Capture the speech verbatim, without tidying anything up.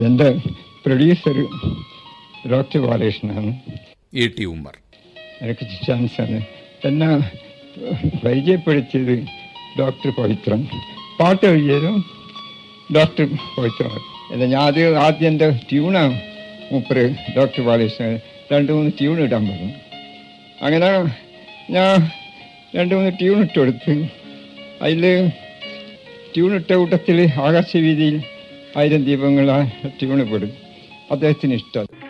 എൻ്റെ producer doctor ബാലകൃഷ്ണനാണ്. A T Ummer എനിക്ക് ചാൻസാണ്. എന്നെ പരിചയപ്പെടുത്തിയത് ഡോക്ടർ പവിത്രൻ. പാട്ട് എഴുതിയതും ഡോക്ടർ പവിത്രൻ. അല്ല, ഞാൻ അത് ആദ്യം എൻ്റെ ട്യൂണാണ് മൂപ്പര് ഡോക്ടർ ബാലകൃഷ്ണൻ രണ്ട് മൂന്ന് ട്യൂൺ ഇടാൻ പറഞ്ഞു. അങ്ങനെ ഞാൻ രണ്ട് മൂന്ന് ട്യൂൺ ഇട്ട് കൊടുത്ത് അതിൽ ട്യൂണിട്ട കൂട്ടത്തിൽ ആകാശവീതിയിൽ ആയിരം ദീപങ്ങൾ ആ ട്യൂണ് പെടും. അദ്ദേഹത്തിന് ഇഷ്ടം.